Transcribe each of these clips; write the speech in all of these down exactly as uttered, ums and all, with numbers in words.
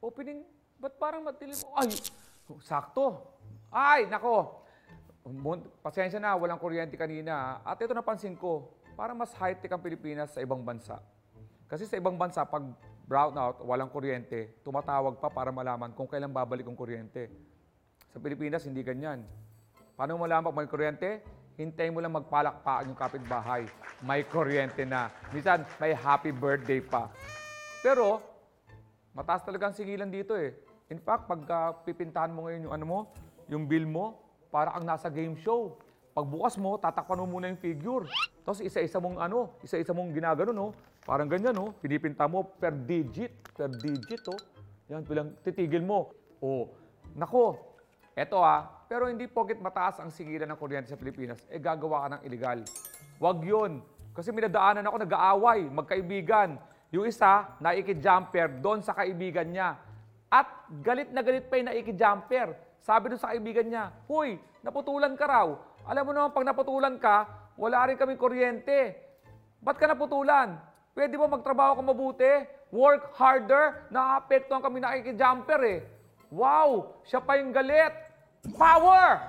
opening, ba't parang matilim? Ay, sakto. Ay, nako. Pasensya na, walang kuryente kanina. At ito napansin ko, parang mas high-tech ang Pilipinas sa ibang bansa. Kasi sa ibang bansa, pag brownout, walang kuryente, tumatawag pa para malaman kung kailan babalik ang kuryente. Sa Pilipinas, hindi ganyan. Paano mo malaman pag may kuryente? Hintayin mo lang magpalakpakan yung kapitbahay. May kuryente na. Minsan, may happy birthday pa. Pero, mataas talaga ang singilan dito eh. In fact, pag uh, pipintahan mo ngayon yung ano mo, yung bill mo, para kang nasa game show. Pagbukas mo, tatakpan mo muna yung figure. Tapos isa-isa mong ano, isa-isa mong ginagano, no? Parang ganyan, no? Pinipinta mo per digit, per digit, oh. Yan, bilang titigil mo. Oh, nako, eto ah, pero hindi porket mataas ang singilan ng kuryente sa Pilipinas, eh gagawa ka ng illegal. Wag yun. Kasi minadaanan ako, nag-aaway, magkaibigan. Yung isa, naiki-jumper doon sa kaibigan niya. At galit na galit pa yung naiki-jumper. Sabi doon sa kaibigan niya, huy, naputulan ka raw. Alam mo naman, pag naputulan ka, wala rin kaming kuryente. Ba't ka naputulan? Pwede ba magtrabaho ka mabuti? Work harder? Naapektuhan kami nakiki-jumper eh. Wow! Siya pa yung galit. Power!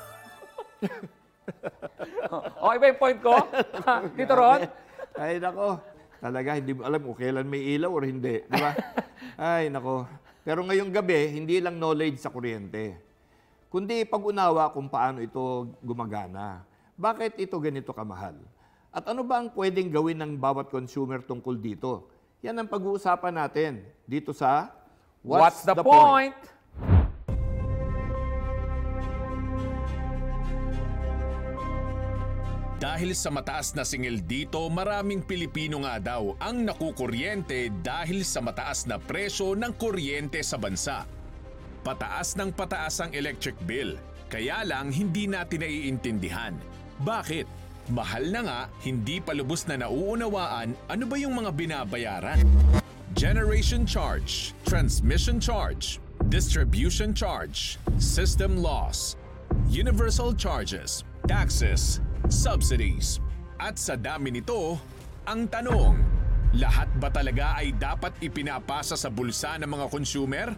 Okay ba yung point ko? Tito Ron? Ay, nako. Talaga, hindi mo alam kung kailan may ilaw or hindi. Di ba? Ay, nako. Pero ngayong gabi, hindi lang knowledge sa kuryente, kundi pag-unawa kung paano ito gumagana. Bakit ito ganito kamahal? At ano ba ang pwedeng gawin ng bawat consumer tungkol dito? Yan ang pag-uusapan natin dito sa What's, What's the, the Point? point? Dahil sa mataas na singil dito, maraming Pilipino nga daw ang nakukuryente dahil sa mataas na presyo ng kuryente sa bansa. Pataas ng pataas ang electric bill, kaya lang hindi natin naiintindihan. Bakit? Mahal na nga, hindi pa lubos na nauunawaan ano ba yung mga binabayaran. Generation charge, transmission charge, distribution charge, system loss, universal charges, taxes, subsidies. At sa dami nito, ang tanong, lahat ba talaga ay dapat ipinapasa sa bulsa ng mga consumer?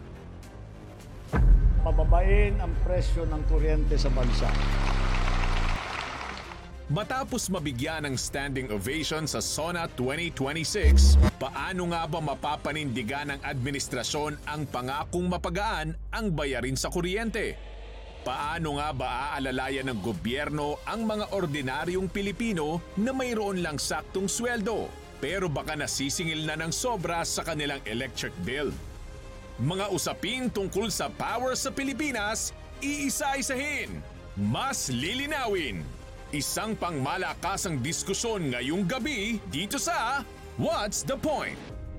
Pababain ang presyo ng kuryente sa bansa. Matapos mabigyan ng standing ovation sa SONA twenty twenty-six, paano nga ba mapapanindigan ng administrasyon ang pangakong mapagaan ang bayarin sa kuryente? Paano nga ba aalalayan ng gobyerno ang mga ordinaryong Pilipino na mayroon lang saktong sweldo pero baka nasisingil na ng sobra sa kanilang electric bill? Mga usapin tungkol sa power sa Pilipinas, iisa-isahin, mas lilinawin. Isang pangmalakasang diskusyon ngayong gabi dito sa What's the Point?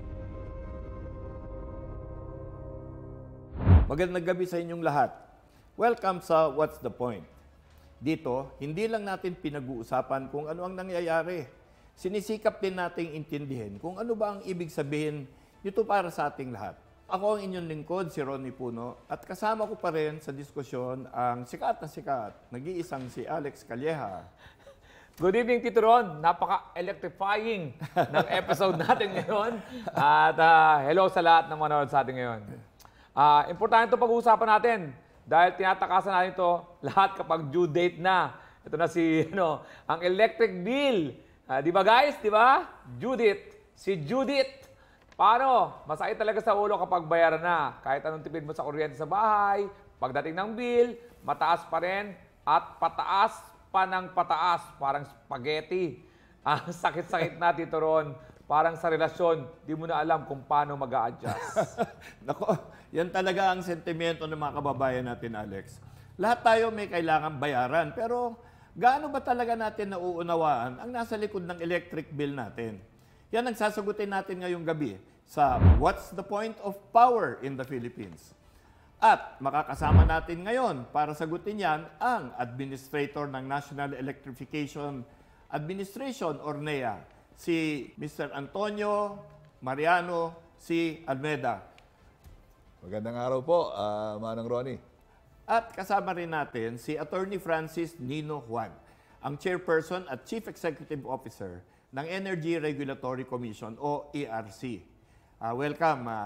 Magandang gabi sa inyong lahat. Welcome sa What's the Point? Dito, hindi lang natin pinag-uusapan kung ano ang nangyayari. Sinisikap din nating intindihin kung ano ba ang ibig sabihin nito para sa ating lahat. Ako ang inyong lingkod, si Ronnie Puno, at kasama ko pa rin sa diskusyon ang sikat na sikat, nag-iisang si Alex Calleja. Good evening, Tito Ron. Napaka-electrifying ng episode natin ngayon. At uh, hello sa lahat ng manonood sa atin ngayon. Uh, importante ito pag-uusapan natin dahil tinatakasan natin ito lahat kapag due date na. Ito na si, ano, ang electric bill. Uh, di ba guys? Di ba? Judith. Si Judith. Paano? Masakit talaga sa ulo kapag bayaran na. Kahit anong tipid mo sa kuryente sa bahay, pagdating ng bill, mataas pa rin at pataas pa ng pataas. Parang spaghetti. Ang sakit-sakit na, Tito Ron. Parang sa relasyon, di mo na alam kung paano mag-a-adjust. Nako, yan talaga ang sentimento ng mga kababayan natin, Alex. Lahat tayo may kailangan bayaran, pero gaano ba talaga natin nauunawaan ang nasa likod ng electric bill natin? Yan ang sasagutin natin ngayong gabi sa What's the Point of Power in the Philippines? At makakasama natin ngayon para sagutin yan ang Administrator ng National Electrification Administration or N E A, si Mister Antonio Mariano C. Almeda. Magandang araw po, uh, Manang Ronnie. At kasama rin natin si Attorney Francis Nino Juan, ang Chairperson at Chief Executive Officer ng Energy Regulatory Commission o E R C. Uh, welcome, uh,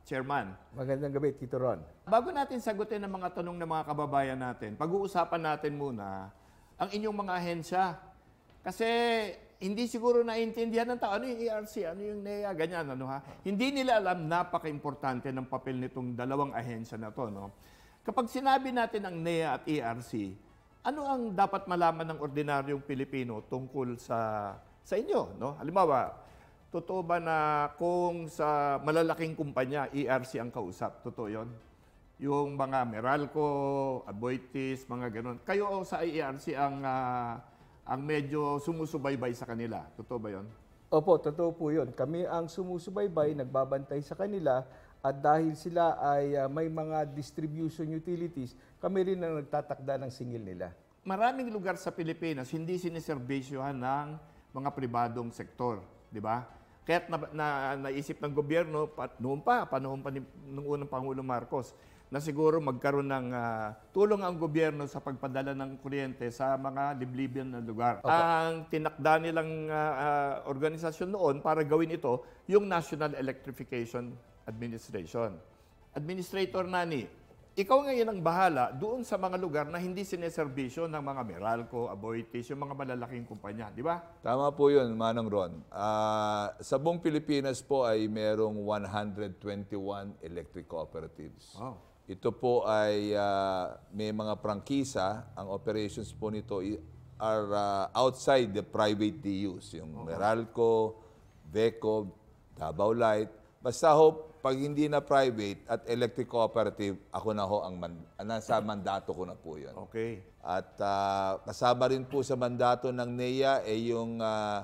Chairman. Magandang gabi, Tito Ron. Bago natin sagutin ang mga tanong ng mga kababayan natin, pag-uusapan natin muna ang inyong mga ahensya. Kasi hindi siguro naiintindihan ng tao, ano yung E R C, ano yung N E A, ganyan, ano ha. Hindi nila alam, napaka-importante ng papel nitong dalawang ahensya na to, no? Kapag sinabi natin ang N E A at E R C, ano ang dapat malaman ng ordinaryong Pilipino tungkol sa sa inyo, no? Halimbawa, totoo ba na kung sa malalaking kumpanya, E R C ang kausap? Totoo yon? Yung mga Meralco, Aboitiz, mga ganun. Kayo sa E R C ang ah, ang medyo sumusubaybay sa kanila. Totoo ba yon? Opo, totoo po yun. Kami ang sumusubaybay, nagbabantay sa kanila at dahil sila ay ah, may mga distribution utilities, kami rin ang nagtatakda ng singil nila. Maraming lugar sa Pilipinas hindi siniserbisyohan ng mga pribadong sektor, di ba? Kaya't na, na, naisip ng gobyerno, pat, noon pa, panahon pa ni, ng unang Pangulo Marcos, na siguro magkaroon ng ah, tulong ang gobyerno sa pagpadala ng kuryente sa mga liblibyan na lugar. Ang tinakda nilang ah, ah, organisasyon noon para gawin ito, yung National Electrification Administration. Administrator Nani, ikaw ngayon ang bahala doon sa mga lugar na hindi sineserbisyo ng mga Meralco, Aboitiz, yung mga malalaking kumpanya, di ba? Tama po yun, Manong Ron. Ah, sa buong Pilipinas po ay merong one hundred twenty-one electric cooperatives. Wow. Ito po ay ah, may mga prangkisa. Ang operations po nito i- are ah, outside the private D Us. Yung Meralco, Veco, Davao Light. Basta ho, pag hindi na private at electric cooperative, ako na ho ang man, nasa mandato ko na po yun. Okay. At ah, kasama rin po sa mandato ng N E A ay yung uh,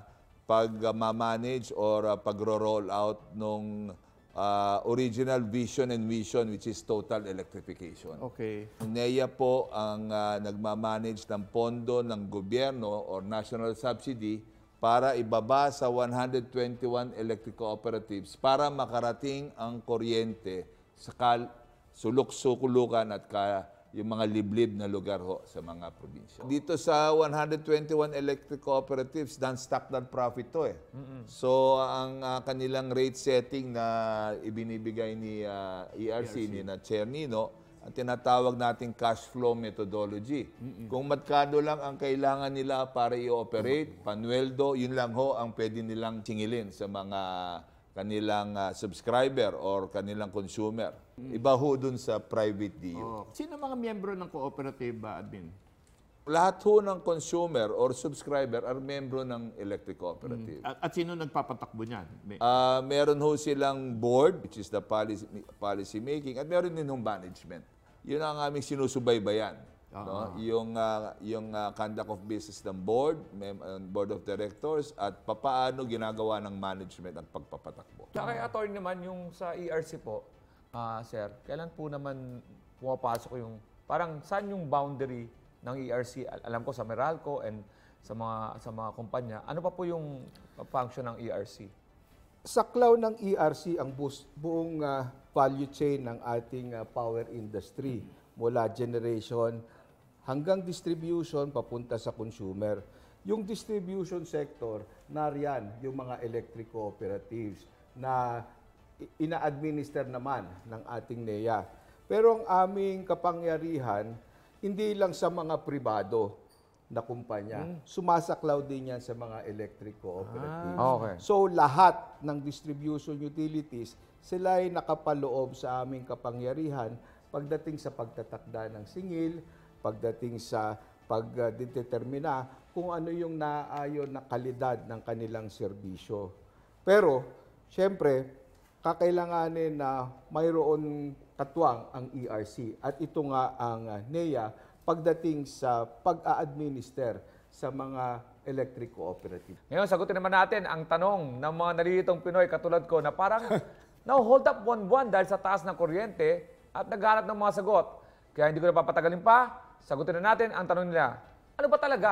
pag-manage or uh, pagro-roll out nung ah, original vision and mission, which is total electrification. Okay. Ang N E A po ang ah, nagmamanage ng pondo ng gobyerno or national subsidy para ibaba sa one hundred twenty-one electric cooperatives para makarating ang kuryente sa kal- sulok-sukulukan at ka- yung mga liblib na lugar ho sa mga probinsya. Dito sa one hundred twenty-one electric cooperatives, non-stock non-profit to eh. So ang ah, kanilang rate setting na ibinibigay ni ah, E R C, ni na Chair Nino, ang tinatawag nating cash flow methodology. Kung magkano lang ang kailangan nila para i-operate, panueldo, yun lang ho ang pwede nilang singilin sa mga kanilang ah, subscriber or kanilang consumer. Iba ho dun sa private D U. Oh. Sino mga miyembro ng cooperative ba, admin? Lahat ho ng consumer or subscriber are membro ng electric cooperative. At, at sino nagpapatakbo niyan? May- Ah, meron ho silang board, which is the policy, policy making, at meron din hong management. Yun ang aming sinusubaybayan. No? Yung, ah, yung ah, conduct of business ng board, mem- uh, board of directors, at papaano ginagawa ng management ang pagpapatakbo. Sa kay attorney naman, yung sa E R C po, ah sir, kailan po naman pumapasok yung, parang saan yung boundary ng E R C? Al- Alam ko sa Meralco and sa mga sa mga kumpanya. Ano pa po yung function ng E R C? Saklaw ng E R C ang bus- buong ah, value chain ng ating ah, power industry mula generation hanggang distribution papunta sa consumer. Yung distribution sector, nariyan yung mga electric cooperatives na i- ina-administer naman ng ating N E A. Pero ang aming kapangyarihan, hindi lang sa mga pribado na kumpanya. Sumasaklaw din yan sa mga electric cooperatives. Okay. So lahat ng distribution utilities, sila ay nakapaloob sa aming kapangyarihan pagdating sa pagtatakda ng singil, pagdating sa pagdetermina kung ano yung naayon na kalidad ng kanilang serbisyo. Pero, syempre, kakailanganin na mayroon katuwang ang E R C at ito nga ang uh, N E A pagdating sa pag-a-administer sa mga electric cooperative. Ngayon, sagutin naman natin ang tanong ng mga nalilitong Pinoy katulad ko na parang na-hold up buwan-buwan dahil sa taas ng kuryente at naghanap ng mga sagot. Kaya hindi ko na papatagalin pa, sagutin na natin ang tanong nila. Ano ba talaga?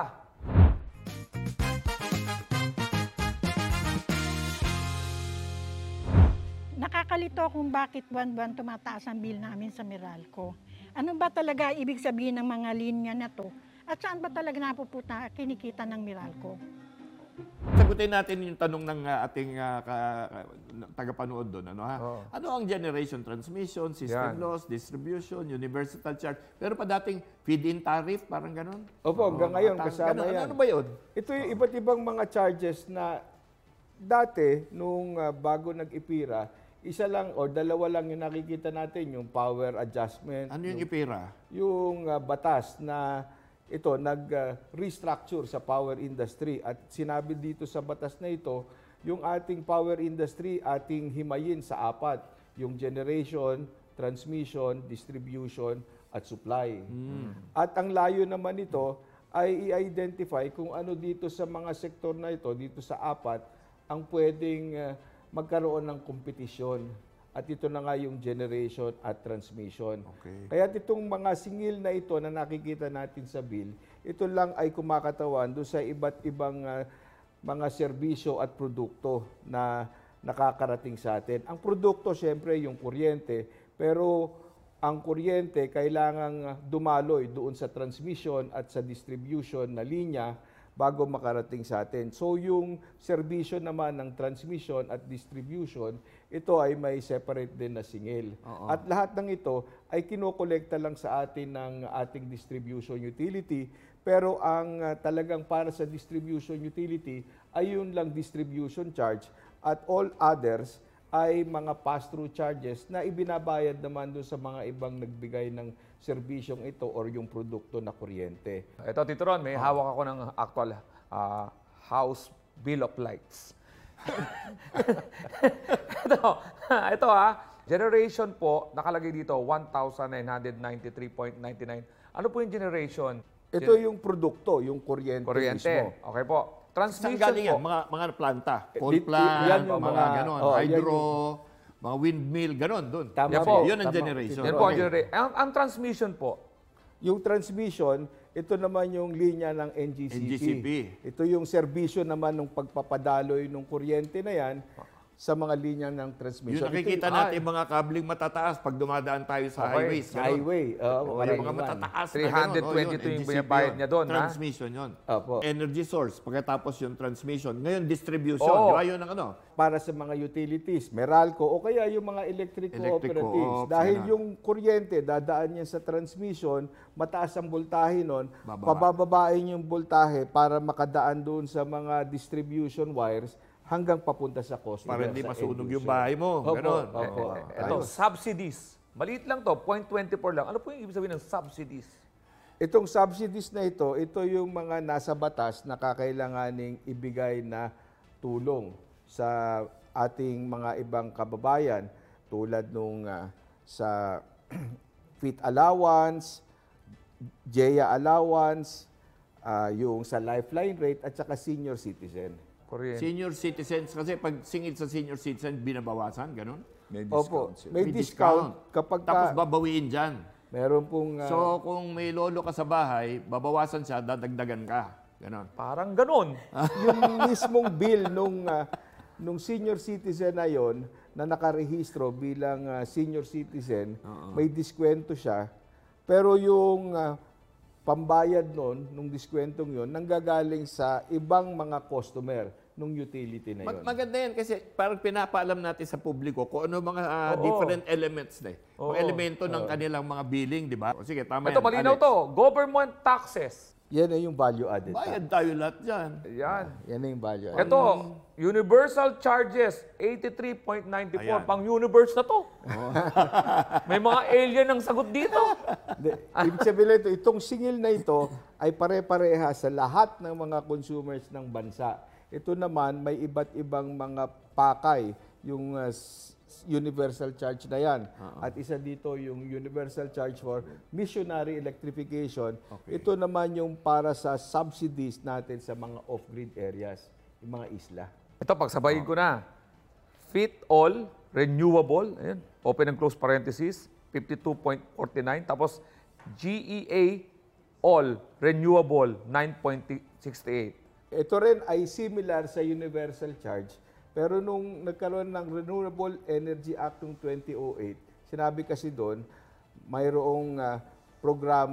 Nakakalito kung bakit buwan-buwan tumataas ang bill namin sa Meralco. Ano ba talaga ibig sabihin ng mga linya na to? At saan ba talaga napupunta kinikita ng Meralco? Sagutin sagutin natin yung tanong ng ah, ating ah, ka- ka- tagapanood doon. Ano, ha? Oo. Ano ang generation transmission, system Yan. loss, distribution, universal charge? Pero pa dating feed-in tariff, parang ganon? Opo, hanggang ngayon Tama- kasama ganon. yan. Ano ba yun? Ito yung iba't ibang mga charges na dati, nung ah, bago nag-ipira, isa lang or dalawa lang yung nakikita natin, yung power adjustment, Ano yung ipira? yung ah, batas na ito nag-restructure sa power industry at sinabi dito sa batas na ito, yung ating power industry ating himayin sa apat, yung generation, transmission, distribution at supply. At ang layo naman nito ay i-identify kung ano dito sa mga sektor na ito, dito sa apat, ang pwedeng ah, magkaroon ng kompetisyon. At ito na nga yung generation at transmission. Okay. Kaya itong mga singil na ito na nakikita natin sa bill, ito lang ay kumakatawan doon sa iba't ibang ah, mga serbisyo at produkto na nakakarating sa atin. Ang produkto, syempre, yung kuryente, pero ang kuryente kailangang dumaloy doon sa transmission at sa distribution na linya bago makarating sa atin. So yung serbisyo naman ng transmission at distribution, ito ay may separate din na singil. At lahat ng ito ay kinokolekta lang sa atin ng ating distribution utility, pero ang uh, talagang para sa distribution utility ay yun lang distribution charge at all others ay mga pass-through charges na ibinabayad naman doon sa mga ibang nagbigay ng serbisyong ito or yung produkto na kuryente. Ito, Tito Ron, may hawak ako ng actual ah, House Bill of Lights. ito, ito ha, generation po, nakalagay dito, one thousand nine hundred ninety-three point nine nine. Ano po yung generation? Ito yung produkto, yung kuryente, Kuryente. mismo. Okay po. Saan Transmission galing yan? po. Mga, mga planta? Coal Di- plant, yan mga, yung mga- ganon, oh, yan hydro, mga windmill, ganon, doon. Tama Yan po. po. Yun ang Tama. generation. Yan po ang Okay. genera- ang, ang transmission po, Yung transmission, ito naman yung linya ng N G C P. N G C P. Ito yung serbisyo naman ng pagpapadaloy ng kuryente na yan sa mga linya ng transmission. Yung nakikita Ito natin mga kabling matataas pag dumadaan tayo sa Okay. highways. yung ganon. highway. oo, O, yung maraming mga naman. matataas three hundred twenty-two yung binabayad niya doon, ha? Transmission yun. Opo. Energy source, pagkatapos yung transmission. Ngayon, distribution. Oo. Di ba yun ang ano? Para sa mga utilities, Meralco o kaya yung mga electric Electric cooperatives. co-ops, Dahil ganun. yung kuryente, dadaan yan sa transmission, mataas ang voltahe nun, Bababa. pabababain yung voltahe para makadaan doon sa mga distribution wires hanggang papunta sa customer. Para hindi sa masunog end yung user. bahay mo. Opo, Ganon. opo. Eh, eh, ito, subsidies. Maliit lang to, zero point two four lang. Ano po yung ibig sabihin ng subsidies? Itong subsidies na ito, ito yung mga nasa batas na kakailanganing ibigay na tulong sa ating mga ibang kababayan tulad nung ah, sa F I T allowance, J E A allowance, ah, yung sa lifeline rate at saka senior citizen. Kuryente. Senior citizens, kasi pag singil sa senior citizen, binabawasan, ganon. May Opo, discount sila. may discount kapag Tapos ka, babawiin dyan. meron pong ah, So, kung may lolo ka sa bahay, babawasan siya, dadagdagan ka. Ganon. Parang ganon. yung mismong bill nung ah, nung senior citizen na yon na nakarehistro bilang ah, senior citizen, may diskwento siya. Pero yung ah, pambayad nun, nung diskwentong yon, nanggagaling sa ibang mga customer nung utility na Mag- yon. maganda yan kasi parang pinapaalam natin sa publiko kung ano mga ah, Oo. different elements na eh. Mga Oo. elemento ng kanilang mga billing, di ba? O, sige, tama Ito, yan. malinaw Alex. to. Government taxes. Yan ay yung value added. Bayad tax. tayo lahat dyan. Yan. Yan ay yung value added. Ito, universal charges, eighty-three point nine four. Ayan. Pang universe na to. May mga alien ang sagot dito. Hindi, ibig sabihin ito, itong singil na ito ay pare-pareha sa lahat ng mga consumers ng bansa. Ito naman, may iba't ibang mga pakay, yung uh, s- universal charge na yan. At isa dito yung universal charge for missionary electrification. Ito naman yung para sa subsidies natin sa mga off-grid areas, yung mga isla. Ito, pagsabayin ko na. Fit all, renewable, ayan, open and close parenthesis, fifty-two point four nine. Tapos, G E A, all, renewable, nine point six eight. Ito rin ay similar sa universal charge, pero nung nagkaroon ng Renewable Energy Act ng twenty oh eight, sinabi kasi doon, mayroong ah, programa